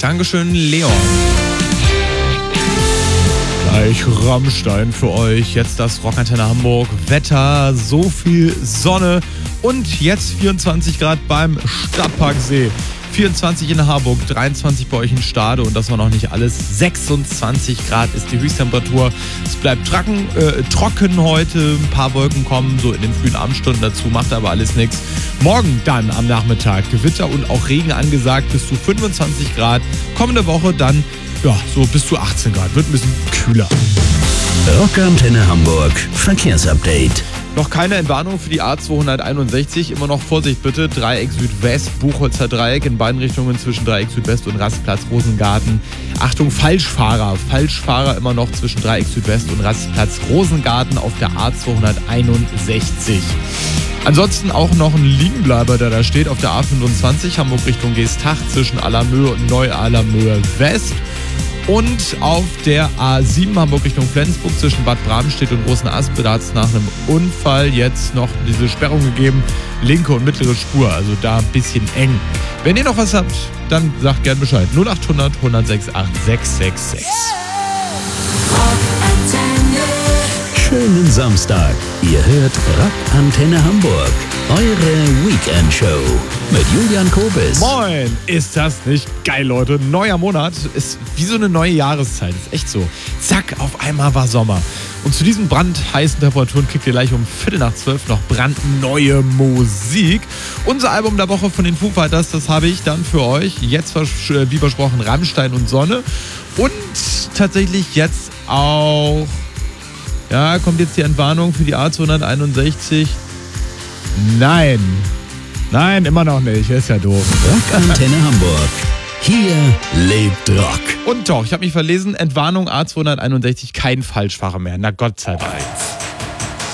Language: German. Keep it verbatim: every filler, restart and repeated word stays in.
Dankeschön, Leon. Gleich Rammstein für euch. Jetzt das Rockantenne Hamburg. Wetter, so viel Sonne und jetzt vierundzwanzig Grad beim Stadtparksee. vierundzwanzig in Harburg, dreiundzwanzig bei euch in Stade und das war noch nicht alles. sechsundzwanzig Grad ist die Höchsttemperatur. Es bleibt trocken, äh, trocken heute. Ein paar Wolken kommen so in den frühen Abendstunden dazu, macht aber alles nichts. Morgen dann am Nachmittag Gewitter und auch Regen angesagt bis zu fünfundzwanzig Grad. Kommende Woche dann ja, so bis zu achtzehn Grad. Wird ein bisschen kühler. Rockantenne Hamburg Verkehrsupdate. Noch keine Entwarnung für die A zweihunderteinundsechzig. Immer noch Vorsicht bitte. Dreieck Südwest, Buchholzer Dreieck in beiden Richtungen zwischen Dreieck Südwest und Rastplatz Rosengarten. Achtung, Falschfahrer. Falschfahrer immer noch zwischen Dreieck Südwest und Rastplatz Rosengarten auf der A zweihunderteinundsechzig. Ansonsten auch noch ein Liegenbleiber, der da steht auf der A fünfundzwanzig, Hamburg Richtung Geestach zwischen Allermöhe und Neu-Allermöhe West. Und auf der A sieben Hamburg Richtung Flensburg zwischen Bad Bramstedt und Großen Aspe, da hat es nach einem Unfall jetzt noch diese Sperrung gegeben. Linke und mittlere Spur, also da ein bisschen eng. Wenn ihr noch was habt, dann sagt gern Bescheid. null acht hundert, hundertsechs acht sechs sechs sechs. Schönen Samstag. Ihr hört Rockantenne Hamburg. Eure Weekend-Show mit Julian Kobis. Moin, ist das nicht geil, Leute? Neuer Monat ist wie so eine neue Jahreszeit. Ist echt so. Zack, auf einmal war Sommer. Und zu diesen brandheißen Temperaturen kriegt ihr gleich um Viertel nach zwölf noch brandneue Musik. Unser Album der Woche von den Foo Fighters, das habe ich dann für euch. Jetzt, wie versprochen, Rammstein und Sonne. Und tatsächlich jetzt auch, ja, kommt jetzt die Entwarnung für die A zweihunderteinundsechzig. Nein. Nein, immer noch nicht. Ist ja doof. Rockantenne Hamburg. Hier lebt Rock. Und doch, ich habe mich verlesen. Entwarnung A zweihunderteinundsechzig, kein Falschfahrer mehr. Na Gott sei Dank.